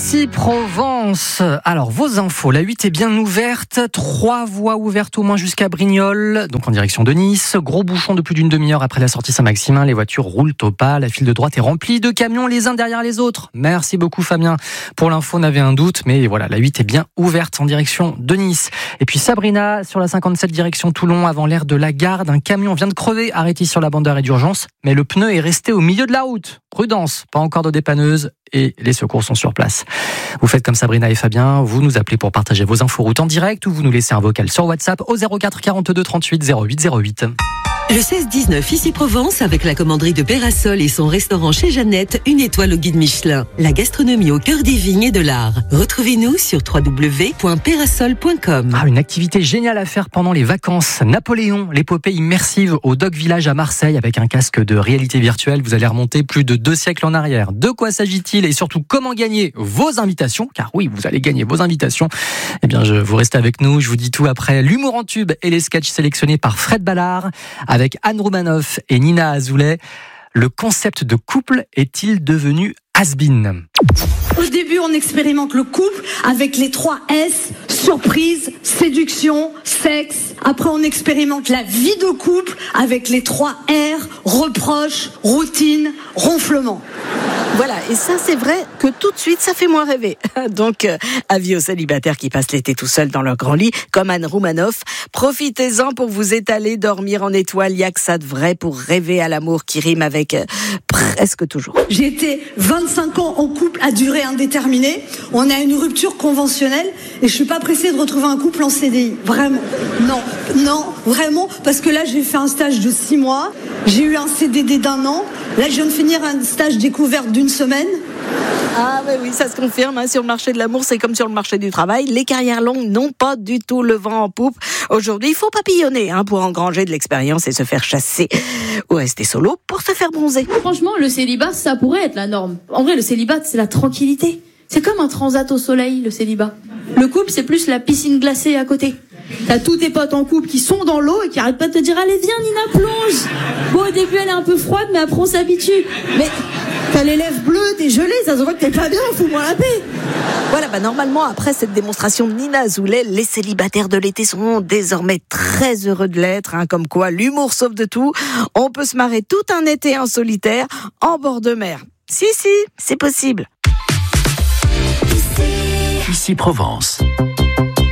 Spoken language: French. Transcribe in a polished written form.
Ici Provence. Alors, vos infos. La 8 est bien ouverte. 3 voies ouvertes au moins jusqu'à Brignoles, donc en direction de Nice. Gros bouchon de plus d'une demi-heure après la sortie Saint-Maximin. Les voitures roulent au pas. La file de droite est remplie de camions les uns derrière les autres. Merci beaucoup Fabien. Pour l'info, on avait un doute, mais voilà, la 8 est bien ouverte en direction de Nice. Et puis Sabrina, sur la 57 direction Toulon, avant l'aire de la Garde, un camion vient de crever, arrêté sur la bande d'arrêt d'urgence, mais le pneu est resté au milieu de la route. Prudence, pas encore de dépanneuse et les secours sont sur place. Vous faites comme Sabrina et Fabien, vous nous appelez pour partager vos infos routes en direct ou vous nous laissez un vocal sur WhatsApp au 04 42 38 08 08. Le 16-19 ici Provence avec la commanderie de Pérasol et son restaurant chez Jeannette, une étoile au guide Michelin. La gastronomie au cœur des vignes et de l'art. Retrouvez-nous sur www.perasol.com. Une activité géniale à faire pendant les vacances. Napoléon, l'épopée immersive au Dog Village à Marseille avec un casque de réalité virtuelle. Vous allez remonter plus de 2 siècles en arrière. De quoi s'agit-il et surtout comment gagner vos invitations? Car oui, vous allez gagner vos invitations. Eh bien, vous restez avec nous. Je vous dis tout après l'humour en tube et les sketchs sélectionnés par Fred Ballard. Avec Anne Roumanoff et Nina Azoulay, le concept de couple est-il devenu has-been? Au début, on expérimente le couple avec les 3 S, surprise, séduction, sexe. Après, on expérimente la vie de couple avec les 3 R, reproche, routine, ronflement. Voilà, et ça c'est vrai que tout de suite ça fait moins rêver. Donc avis aux célibataires qui passent l'été tout seuls dans leur grand lit, comme Anne Roumanoff, profitez-en pour vous étaler, dormir en étoile, il y a que ça de vrai pour rêver à l'amour qui rime avec presque toujours. J'ai été 25 ans en couple à durée indéterminée, on a une rupture conventionnelle et je suis pas pressée de retrouver un couple en CDI, vraiment. Non, vraiment, parce que là j'ai fait un stage de 6 mois, j'ai eu un CDD d'1 an, là je viens de finir un stage découverte d'1 semaine. Ah oui, ça se confirme, sur le marché de l'amour, c'est comme sur le marché du travail, les carrières longues n'ont pas du tout le vent en poupe. Aujourd'hui, il faut papillonner pour engranger de l'expérience et se faire chasser ou rester solo pour se faire bronzer. Franchement, le célibat, ça pourrait être la norme. En vrai, le célibat, c'est la tranquillité. C'est comme un transat au soleil, le célibat. Le couple, c'est plus la piscine glacée à côté. T'as tous tes potes en couple qui sont dans l'eau et qui arrêtent pas de te dire « Allez, viens Nina, plonge !» Bon, au début, elle est un peu froide, mais après, on s'habitue. Mais t'as les lèvres bleues, t'es gelée, ça se voit que t'es pas bien, fous-moi la paix. Voilà, normalement, après cette démonstration de Nina Azoulay, les célibataires de l'été seront désormais très heureux de l'être, comme quoi l'humour sauve de tout. On peut se marrer tout un été en solitaire, en bord de mer. Si, c'est possible. Ici Provence.